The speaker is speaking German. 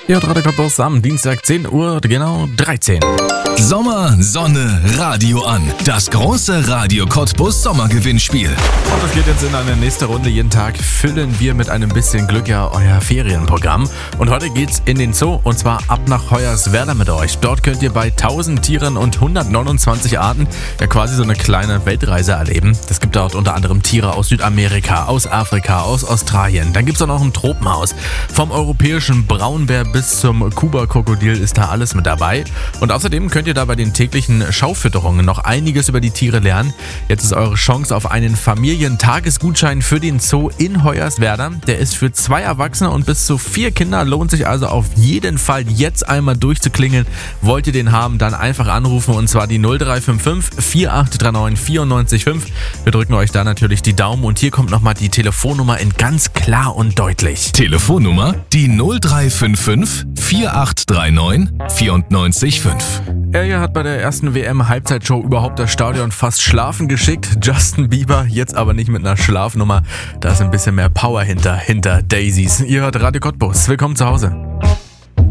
Ihr hört Radio Cottbus am Dienstag 10 Uhr, genau 13. Sommer, Sonne, Radio an. Das große Radio Cottbus Sommergewinnspiel. Und es geht jetzt in eine nächste Runde. Jeden Tag füllen wir mit einem bisschen Glück ja euer Ferienprogramm. Und heute geht's in den Zoo und zwar ab nach Hoyerswerda mit euch. Dort könnt ihr bei 1000 Tieren und 129 Arten ja quasi so eine kleine Weltreise erleben. Es gibt dort unter anderem Tiere aus Südamerika, aus Afrika, aus Australien. Dann gibt's auch noch ein Tropenhaus. Vom europäischen Braunbär bis zum Kuba-Krokodil ist da alles mit dabei. Und außerdem könnt ihr da bei den täglichen Schaufütterungen noch einiges über die Tiere lernen. Jetzt ist eure Chance auf einen Familientagesgutschein für den Zoo in Hoyerswerda. Der ist für 2 Erwachsene und bis zu 4 Kinder. Lohnt sich also auf jeden Fall jetzt einmal durchzuklingeln. Wollt ihr den haben, dann einfach anrufen und zwar die 0355 4839 945. Wir drücken euch da natürlich die Daumen und hier kommt nochmal die Telefonnummer in ganz klar und deutlich. Telefonnummer die 0355 4839 945. Er hier hat bei der ersten WM-Halbzeitshow überhaupt das Stadion fast schlafen geschickt. Justin Bieber, jetzt aber nicht mit einer Schlafnummer. Da ist ein bisschen mehr Power hinter Daisies. Ihr hört Radio Cottbus. Willkommen zu Hause.